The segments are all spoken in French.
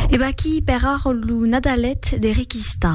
E baki perarlu nadalet de requista.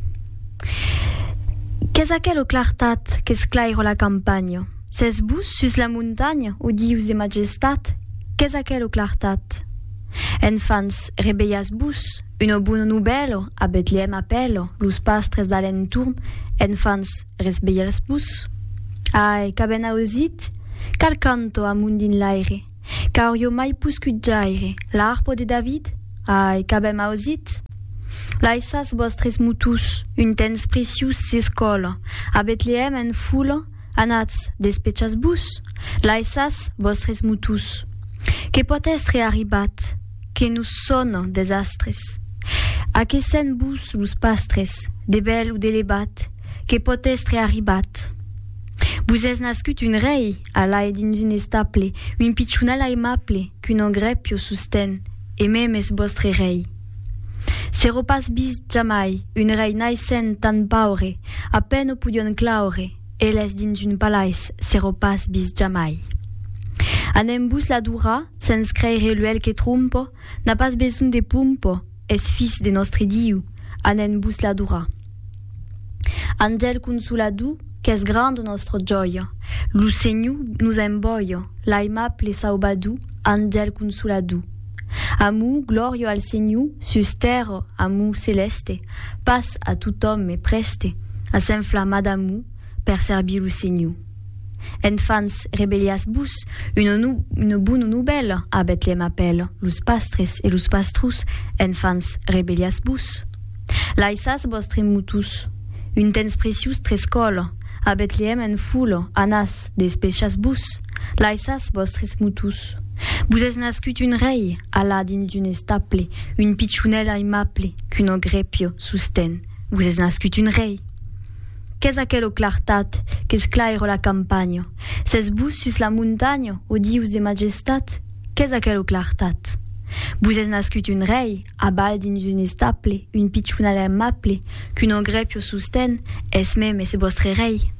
Qu'est-ce qu'elle au clartat, qu'est-ce claire la campagne? Ses bus sus la montagne, ou dius de majestat, qu'est-ce qu'elle au clartat? Enfants rebellas bus, une bonne nouvelle, a Bethléem appello, lus pastres d'alentour, enfants resbellas bus. Ai, cabena osit, cal canto a mundin l'aire, car io mai puscuggiaire, l'arpo de David, ai, cabem ausit. Laissas vostres mutus, un temps precius s'escola, a Bethléem en foule, anats despechas bus, laissas vostres mutus. Que pot estre arribat, que nous son desastres. A que sen bus lus pastres, de bel ou d'elebat, que pot estre arribat. Vous es nascut un rei, a l'ae dins un estaple, un picciunel aimable, qu'un engrepio susten, et même es vostre rei. Sero pas bis jamai, un rei naisen tan paure, a peine pudion claure, eles dins un palais, sero pas bis jamai. Anem bus la dura, sens creire luel que trompo, n'a pas besoin de pumpo, es fils de nostre diu, anem bus la dura. Angel consoladu, qu'est grande nostre gioia, lu Senhor nous emboia, l'aimable saubadu, angel consoladu. Amu, glorio al Senhor, sus terre, amu celeste, passe à tout homme et preste, a s'inflamma d'amu, per servir le Senhor. Enfants rebellias bus, une bonne nouvelle, a Bethléem appelle, lus pastres et lus pastrus, enfants rebellias bus. Laissas vostre mutus, un temps precius trescol, a Bethléem en foule, anas despechas bus, laissas vostres mutus. Vous es nascut un rei, a la dins un estaple, un picciunel aimable, qu'un engrepio susten. Vous es nascut un rei. Qu'est-ce qu'elle au clartat, qu'est-ce claire la campagne? Ses bus sus la montagne, au dius de majestat, qu'est-ce qu'elle au clartat? Vous es nascut un rei, a bal dins un estaple, un picciunel aimable, qu'un engrepio susten, es même es vostre rei.